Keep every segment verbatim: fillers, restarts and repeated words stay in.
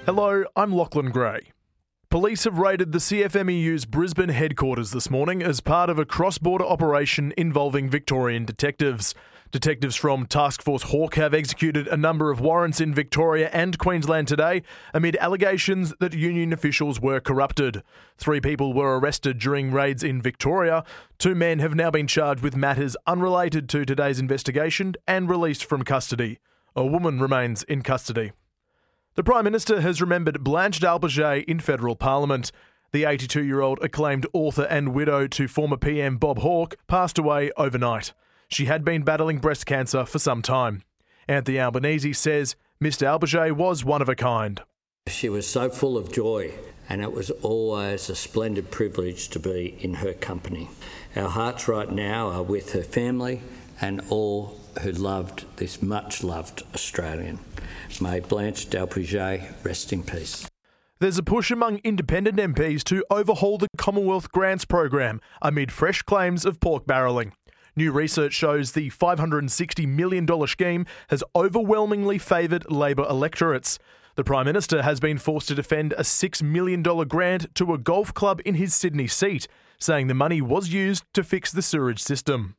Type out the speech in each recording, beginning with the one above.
Hello, I'm Lachlan Gray. Police have raided the C F M E U's Brisbane headquarters this morning as part of a cross-border operation involving Victorian detectives. Detectives from Task Force Hawk have executed a number of warrants in Victoria and Queensland today amid allegations that union officials were corrupted. Three people were arrested during raids in Victoria. Two men have now been charged with matters unrelated to today's investigation and released from custody. A woman remains in custody. The Prime Minister has remembered Blanche D'Albejay in federal parliament. The eighty-two-year-old acclaimed author and widow to former P M Bob Hawke passed away overnight. She had been battling breast cancer for some time. Anthony Albanese says Miss D'Albejay was one of a kind. She was so full of joy, and it was always a splendid privilege to be in her company. Our hearts right now are with her family and all who loved this much-loved Australian. May Blanche D'Albejay rest in peace. There's a push among independent M Ps to overhaul the Commonwealth Grants program amid fresh claims of pork barrelling. New research shows the five hundred sixty million dollars scheme has overwhelmingly favoured Labor electorates. The Prime Minister has been forced to defend a six million dollars grant to a golf club in his Sydney seat, saying the money was used to fix the sewerage system.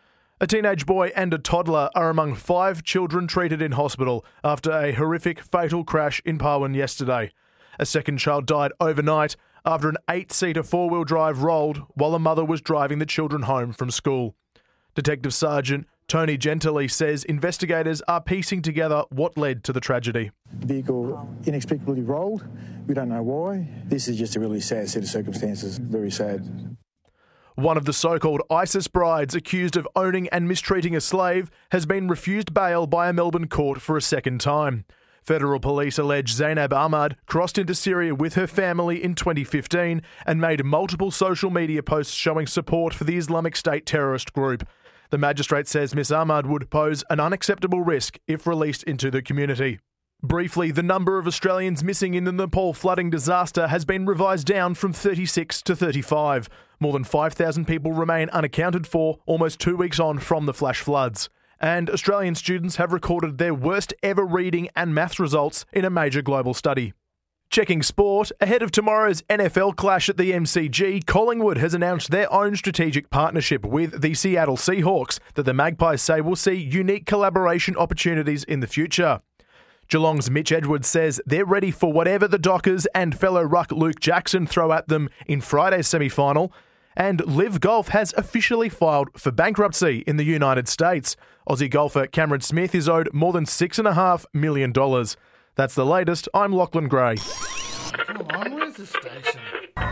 A teenage boy and a toddler are among five children treated in hospital after a horrific fatal crash in Parwin yesterday. A second child died overnight after an eight-seater four-wheel drive rolled while a mother was driving the children home from school. Detective Sergeant Tony Gentili says investigators are piecing together what led to the tragedy. The vehicle inexplicably rolled. We don't know why. This is just a really sad set of circumstances. Very sad. One of the so-called ISIS brides accused of owning and mistreating a slave has been refused bail by a Melbourne court for a second time. Federal police allege Zainab Ahmad crossed into Syria with her family in twenty fifteen and made multiple social media posts showing support for the Islamic State terrorist group. The magistrate says Miss Ahmad would pose an unacceptable risk if released into the community. Briefly, the number of Australians missing in the Nepal flooding disaster has been revised down from thirty-six to thirty-five. More than five thousand people remain unaccounted for almost two weeks on from the flash floods. And Australian students have recorded their worst ever reading and maths results in a major global study. Checking sport, ahead of tomorrow's N F L clash at the M C G, Collingwood has announced their own strategic partnership with the Seattle Seahawks that the Magpies say will see unique collaboration opportunities in the future. Geelong's Mitch Edwards says they're ready for whatever the Dockers and fellow ruck Luke Jackson throw at them in Friday's semi-final. And Live Golf has officially filed for bankruptcy in the United States. Aussie golfer Cameron Smith is owed more than six point five million dollars. That's the latest. I'm Lachlan Gray. Come on, where's the station?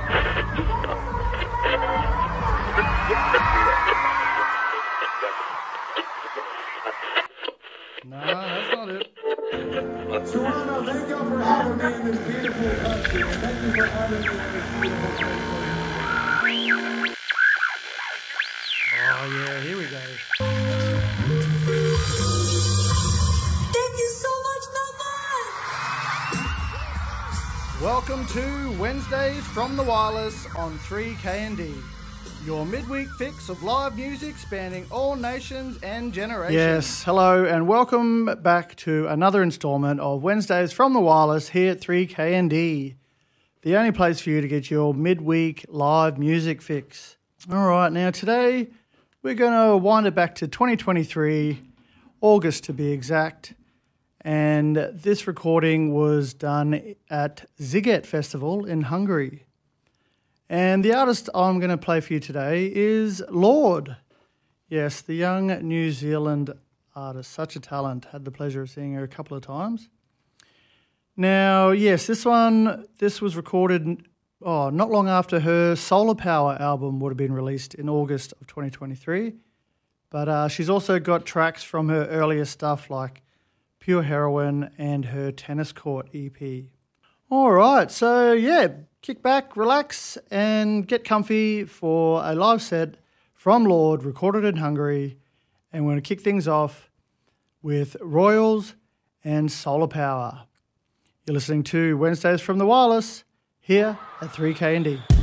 No, that's not it. Toronto, thank you for having me in this beautiful country. Thank you for having me in this beautiful country. Oh, yeah, here we go. Thank you so much, Nova! Welcome to Wednesdays from the Wireless on three K N D. Your midweek fix of live music spanning all nations and generations. Yes, hello and welcome back to another instalment of Wednesdays from the Wireless here at three K N D. The only place for you to get your midweek live music fix. All right, now today we're going to wind it back to twenty twenty-three, August to be exact. And this recording was done at Ziget Festival in Hungary. And the artist I'm going to play for you today is Lorde. Yes, the young New Zealand artist, such a talent. Had the pleasure of seeing her a couple of times. Now, yes, this one, this was recorded oh, not long after her Solar Power album would have been released in August of twenty twenty-three. But uh, she's also got tracks from her earlier stuff like Pure Heroin and her Tennis Court E P. All right, so yeah, kick back, relax, and get comfy for a live set from Lorde, recorded in Hungary. And we're going to kick things off with Royals and Solar Power. You're listening to Wednesdays from the Wireless here at three K N D.